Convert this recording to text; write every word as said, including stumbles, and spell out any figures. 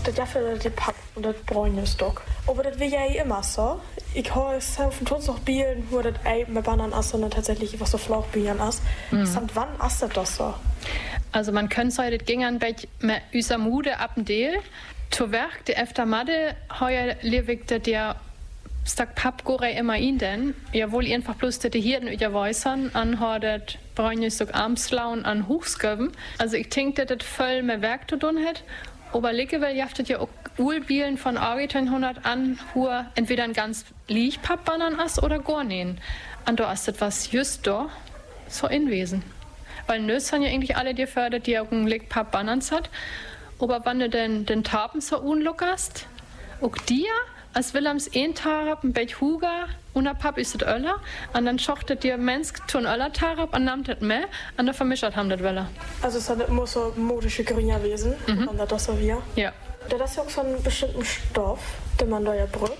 das ja für die Papp und das Bräunjesstock. Aber das will ja immer so. Ich habe es auf dem Tod noch Bielen, wo das Ei mit Bananen ist, sondern tatsächlich was so Flauchbienen ist. Mhm. Samt wann ist das doch so? Also man könnte sagen, das ging ein bisschen mit unserer Mude ab dem Deal. Zu Werk, die efter Madde, heuer lewig das ja stak Papp gore immer in den. Ja wohl einfach bloß das hier in uja Wäusern anhordet, Bräunjesstock Armslauen an Hochsköven. Also ich denke, dass das voll mehr Werk zu tun hat. Aber Licke will jaftet ja auch Ulbielen von neunzehnhundert an, wo entweder ein ganz lieg Pappbannern ist oder gar nicht. Und da ist das was just da so inwesen. Weil Nös haben ja eigentlich alle die fördert, die auch ein lieg Pappbannern hat. Aber wenn du den, den Tapen so unluckerst, auch dir, als Willems ein Tarab, ein Bett Huga, und ein Papp ist das Öller, und dann schochtet dir Mensk zu ein Öller Tarab, und nimmt das mehr, und dann vermischt haben das Welle. Also es hat immer so modische Grünja Wesen, mhm. Und das so wir. Ja. Das ist ja auch so einen bestimmten Stoff, den man da ja braucht.